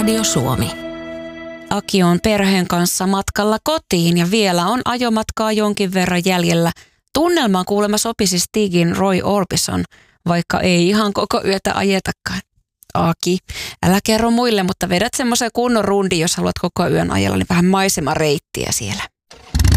Radio Suomi. Aki on perheen kanssa matkalla kotiin ja vielä on ajomatkaa jonkin verran jäljellä. Tunnelmaan kuulemma sopisi Stigin Roy Orbison, vaikka ei ihan koko yötä ajetakaan. Aki, älä kerro muille, mutta vedät semmoisen kunnon rundin, jos haluat koko yön ajella, niin vähän maisemareittiä siellä.